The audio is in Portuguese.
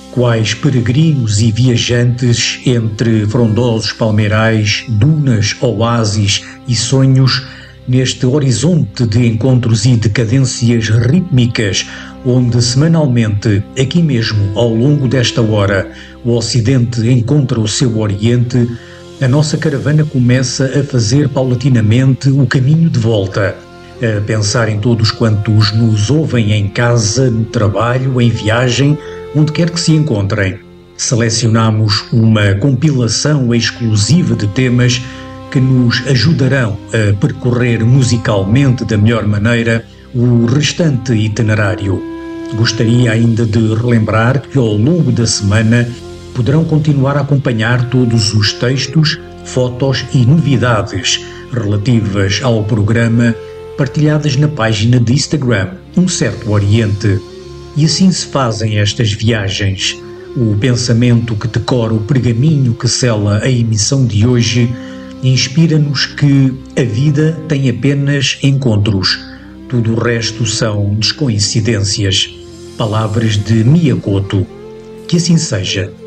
quais peregrinos e viajantes entre frondosos palmeirais, dunas, oásis e sonhos, neste horizonte de encontros e decadências rítmicas, onde semanalmente, aqui mesmo ao longo desta hora, o Ocidente encontra o seu Oriente, a nossa caravana começa a fazer paulatinamente o caminho de volta, a pensar em todos quantos nos ouvem em casa, no trabalho, em viagem, onde quer que se encontrem. Selecionamos uma compilação exclusiva de temas que nos ajudarão a percorrer musicalmente da melhor maneira o restante itinerário. Gostaria ainda de relembrar que ao longo da semana poderão continuar a acompanhar todos os textos, fotos e novidades relativas ao programa partilhadas na página de Instagram Um Certo Oriente. E assim se fazem estas viagens. O pensamento que decora o pergaminho que sela a emissão de hoje inspira-nos que a vida tem apenas encontros. Tudo o resto são descoincidências. Palavras de Miyakoto. Que assim seja.